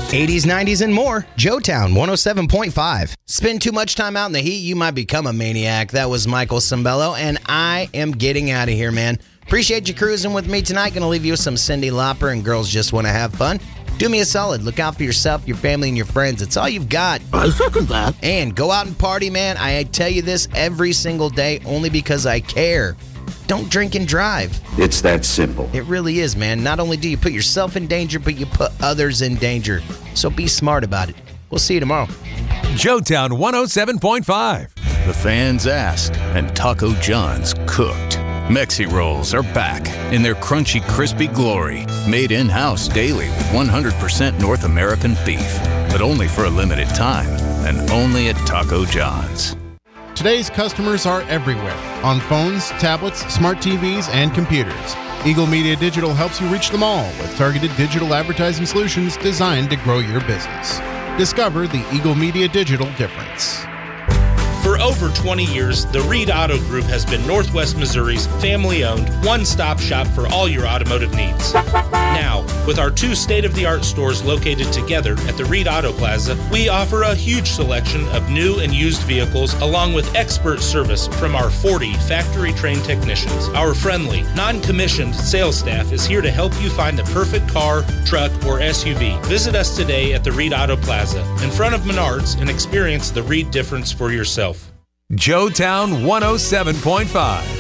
80s, 90s, and more. Joetown 107.5. Spend too much time out in the heat, you might become a maniac. That was Michael Cimbello, and I am getting out of here, man. Appreciate you cruising with me tonight. Going to leave you with some Cyndi Lauper and Girls Just Want to Have Fun. Do me a solid. Look out for yourself, your family, and your friends. It's all you've got. I second that. And go out and party, man. I tell you this every single day only because I care. Don't drink and drive. It's that simple. It really is, man. Not only do you put yourself in danger, but you put others in danger. So be smart about it. We'll see you tomorrow. Joetown 107.5. The fans asked, and Taco John's cooked. Mexi Rolls are back in their crunchy, crispy glory. Made in-house daily with 100% North American beef. But only for a limited time, and only at Taco John's. Today's customers are everywhere, on phones, tablets, smart TVs, and computers. Eagle Media Digital helps you reach them all with targeted digital advertising solutions designed to grow your business. Discover the Eagle Media Digital difference. For over 20 years, the Reed Auto Group has been Northwest Missouri's family-owned, one-stop shop for all your automotive needs. Now, with our two state-of-the-art stores located together at the Reed Auto Plaza, we offer a huge selection of new and used vehicles along with expert service from our 40 factory-trained technicians. Our friendly, non-commissioned sales staff is here to help you find the perfect car, truck, or SUV. Visit us today at the Reed Auto Plaza in front of Menards and experience the Reed difference for yourself. Joetown 107.5.